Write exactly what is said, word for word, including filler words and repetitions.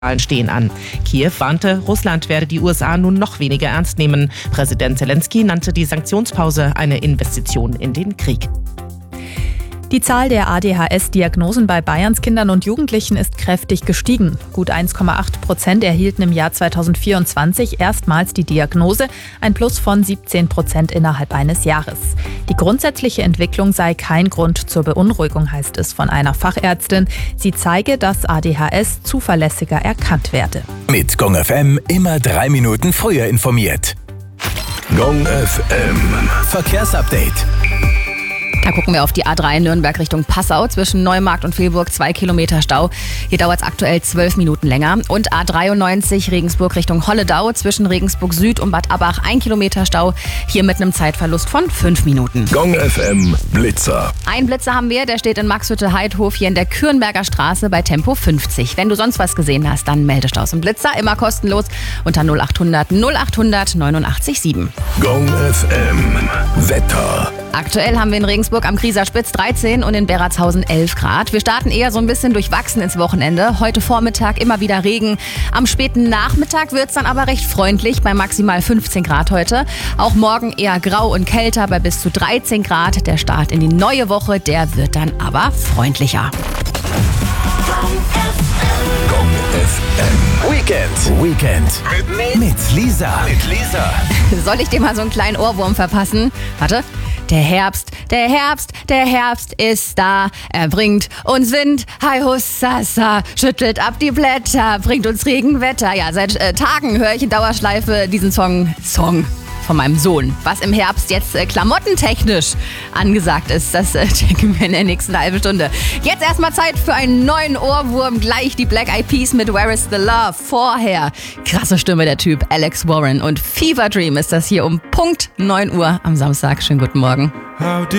stehen an. Kiew warnte, Russland werde die U S A nun noch weniger ernst nehmen. Präsident Zelensky nannte die Sanktionspause eine Investition in den Krieg. Die Zahl der A D H S-Diagnosen bei Bayerns Kindern und Jugendlichen ist kräftig gestiegen. Gut eins Komma acht Prozent erhielten im Jahr zweitausendvierundzwanzig erstmals die Diagnose, ein Plus von siebzehn Prozent innerhalb eines Jahres. Die grundsätzliche Entwicklung sei kein Grund zur Beunruhigung, heißt es von einer Fachärztin. Sie zeige, dass A D H S zuverlässiger erkannt werde. Mit Gong F M immer drei Minuten früher informiert. Gong F M Verkehrsupdate. Da gucken wir auf die A drei Nürnberg Richtung Passau. Zwischen Neumarkt und Vilburg zwei Kilometer Stau. Hier dauert es aktuell zwölf Minuten länger. Und A dreiundneunzig Regensburg Richtung Holledau. Zwischen Regensburg Süd und Bad Abbach ein Kilometer Stau. Hier mit einem Zeitverlust von fünf Minuten. Gong F M Blitzer. Ein Blitzer haben wir, der steht in Maxhütte-Heidhof hier in der Kürnberger Straße bei Tempo fünfzig. Wenn du sonst was gesehen hast, dann melde dich aus dem Blitzer. Immer kostenlos unter null acht hundert null acht hundert neunundachtzig sieben. Gong F M Wetter. Aktuell haben wir in Regensburg am Grieser Spitz dreizehn und in Berratshausen elf Grad. Wir starten eher so ein bisschen durchwachsen ins Wochenende. Heute Vormittag immer wieder Regen. Am späten Nachmittag wird es dann aber recht freundlich bei maximal fünfzehn Grad heute. Auch morgen eher grau und kälter bei bis zu dreizehn Grad. Der Start in die neue Woche, der wird dann aber freundlicher. Gong F M Weekend. Weekend. Mit, mit Lisa. Mit Lisa. Soll ich dir mal so einen kleinen Ohrwurm verpassen? Warte. Der Herbst, der Herbst, der Herbst ist da. Er bringt uns Wind, hi hussasa, schüttelt ab die Blätter, bringt uns Regenwetter. Ja, seit äh, Tagen höre ich in Dauerschleife diesen Song, Song von meinem Sohn. Was im Herbst jetzt äh, klamottentechnisch angesagt ist, das äh, checken wir in der nächsten halben Stunde. Jetzt erstmal Zeit für einen neuen Ohrwurm. Gleich die Black Eyed Peas mit Where is the Love. Vorher krasse Stimme der Typ Alex Warren und Fever Dream ist das hier um Punkt neun Uhr am Samstag. Schönen guten Morgen.